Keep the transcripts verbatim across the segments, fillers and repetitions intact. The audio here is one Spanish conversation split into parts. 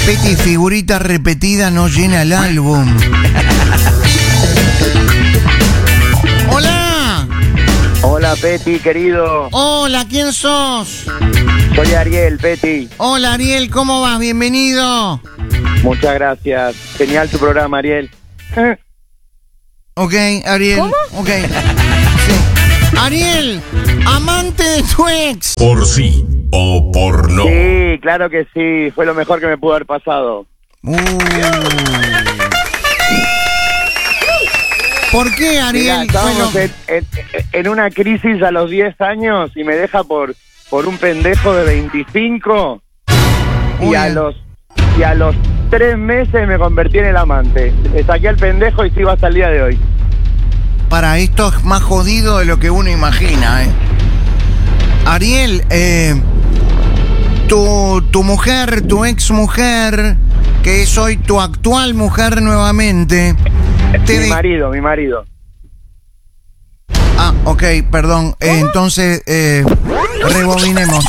Peti, figurita repetida no llena el álbum. Hola. Hola, Peti, querido. Hola, ¿quién sos? Soy Ariel, Peti. Hola, Ariel, ¿cómo vas? Bienvenido. Muchas gracias. Genial tu programa, Ariel. Ok, Ariel. ¿Cómo? Ok. Sí. Ariel, amante de tu ex. Por sí o por no. Sí, claro que sí. Fue lo mejor que me pudo haber pasado. Uh. ¿Por qué, Ariel? Mirá, estábamos Bueno, en, en, en una crisis a los diez años y me deja por, por un pendejo de veinticinco. Y Uy. a los y a los tres meses me convertí en el amante. Saqué al pendejo y sigo hasta el día de hoy. para esto es más jodido de lo que uno imagina, ¿eh? Ariel, eh, tu, tu mujer, tu ex mujer, que es hoy tu actual mujer nuevamente, te Mi de- marido, mi marido. Ah, ok, perdón. Eh, entonces, eh, rebobinemos.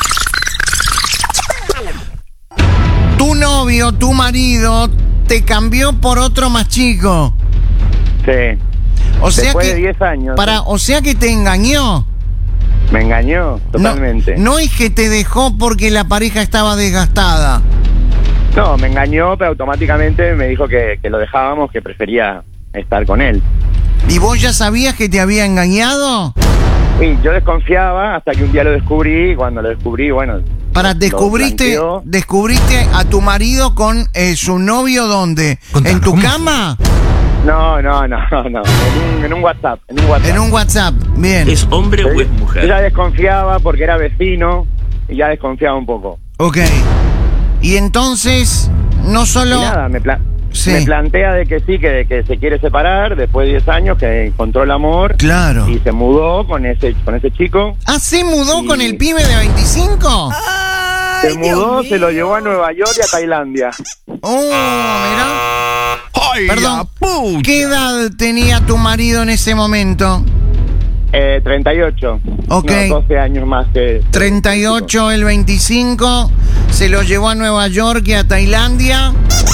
Tu novio, tu marido, te cambió por otro más chico. Sí. O sea Después que, de diez años. para, o sea que te engañó. Me engañó totalmente. No, no es que te dejó porque la pareja estaba desgastada. No, me engañó, pero automáticamente me dijo que, que lo dejábamos, que prefería estar con él. ¿Y vos ya sabías que te había engañado? Y yo desconfiaba hasta que un día lo descubrí, y cuando lo descubrí, bueno... Para, lo descubriste, blanqueó. descubriste a tu marido con eh, su novio, ¿dónde? Contanos, ¿En tu ¿cómo? cama? No, no, no, no, en un, en un WhatsApp, en un WhatsApp. En un WhatsApp, bien. ¿Es hombre o es Yo mujer? ya desconfiaba porque era vecino y ya desconfiaba un poco. Ok. Y entonces, no solo... Y nada, me, pla- Sí. me plantea de que sí, que, de que se quiere separar después de diez años, que encontró el amor. Claro. Y se mudó con ese con ese chico. Ah, ¿se mudó Sí. con el pibe de veinticinco? Se mudó, se lo llevó a Nueva York y a Tailandia. Oh, mira. ¡Ay, Perdón, la pucha! ¿qué edad tenía tu marido en ese momento? Eh, treinta y ocho. Ok. No, doce años más que... treinta y ocho, el veinticinco, se lo llevó a Nueva York y a Tailandia.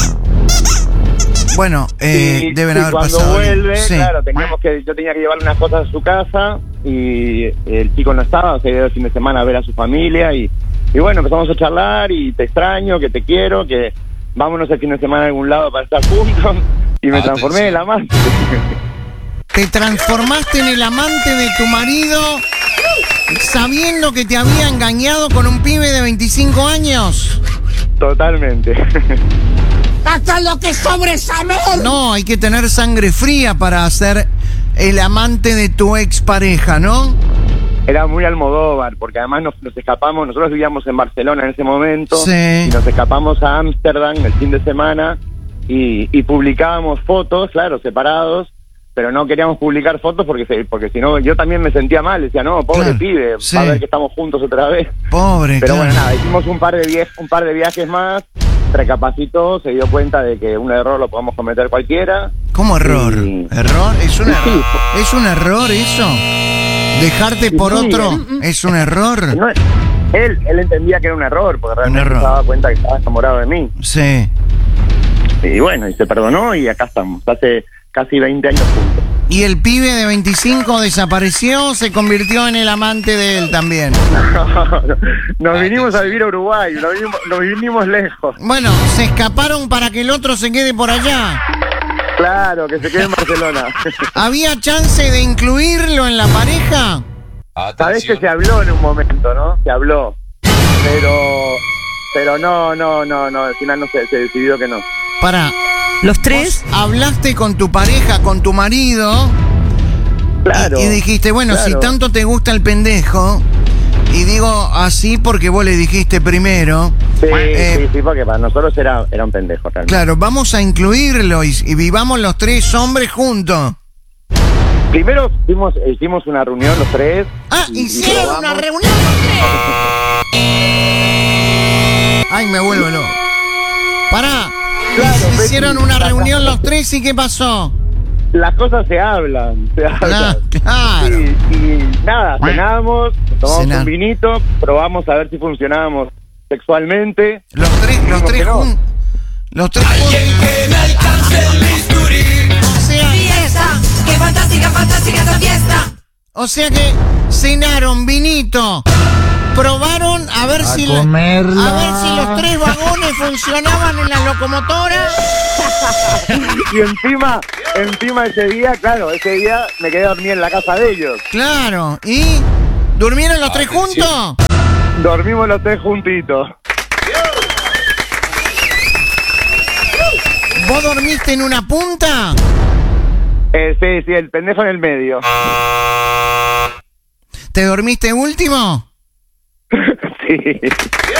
Bueno, eh, Sí, deben sí, haber cuando pasado. vuelve, Sí. claro, teníamos que, yo tenía que llevarle unas cosas a su casa y el chico no estaba, se iba el fin de semana a ver a su familia y, y bueno, empezamos a charlar y te extraño, que te quiero, que vámonos el fin de semana a algún lado para estar juntos y me Atención. transformé en el amante. Te transformaste en el amante de tu marido sabiendo que te había engañado con un pibe de veinticinco años. Totalmente. ¡Hasta lo que sobre saber! No, hay que tener sangre fría para ser el amante de tu expareja, ¿no? Era muy Almodóvar, porque además nos, nos escapamos, nosotros vivíamos en Barcelona en ese momento, Sí. y nos escapamos a Ámsterdam el fin de semana y, y publicábamos fotos, claro, separados, pero no queríamos publicar fotos porque se- porque si no, yo también me sentía mal, decía, no, pobre Claro, pibe, sí. va a ver que estamos juntos otra vez. Pobre, Pero claro. bueno, nada, hicimos un par de viajes, un par de viajes más, recapacitó, se dio cuenta de que un error lo podemos cometer cualquiera. ¿Cómo error? Sí. ¿Error? ¿Es un Sí. error? ¿Es un error eso? ¿Dejarte por Sí. otro es un error? No, él, él entendía que era un error, porque realmente error. se daba cuenta que estaba enamorado de mí. Sí. Y bueno, y se perdonó y acá estamos, hace casi veinte años juntos. ¿Y el pibe de veinticinco desapareció o se convirtió en el amante de él también? Nos vinimos a vivir a Uruguay, nos vinimos, nos vinimos lejos. Bueno, se escaparon para que el otro se quede por allá. Claro, que se quede en Barcelona. ¿Había chance de incluirlo en la pareja? Sabés que se habló en un momento, ¿no? Se habló. Pero pero no, no, no, no, al final no se, se decidió que no. Para, Los tres. hablaste con tu pareja, con tu marido, Claro. y, y dijiste, bueno, claro. si tanto te gusta el pendejo, y digo así porque vos le dijiste primero, Sí, eh, sí, sí, porque para nosotros era, era un pendejo realmente. claro, vamos a incluirlo y, y vivamos los tres hombres juntos. Primero hicimos, hicimos una reunión los tres. Ah, y- y hicieron probamos. una reunión los tres. Ay, me vuelvo loco. Pará. Claro, Hicieron Betty. una reunión los tres y ¿qué pasó? Las cosas se hablan, se hablan. Claro, claro. Y, y nada, cenamos, tomamos Cenar. un vinito, probamos a ver si funcionábamos sexualmente. Los tres, los Dijimos tres que no. juntos. Los tres juntos. Que me alcance el bisturí. O sea, ¡Fiesta! ¡Qué fantástica, fantástica esta fiesta! o sea que cenaron vinito. Probaron a ver si la- comerla. a ver si los tres vagones funcionaban en las locomotoras. Y encima, encima ese día, claro, ese día me quedé dormir en la casa de ellos. Claro. ¿Y durmieron los tres juntos? Dormimos los tres juntitos. ¿Vos dormiste en una punta? Eh, sí, sí, el pendejo en el medio. ¿Te dormiste último? Sí.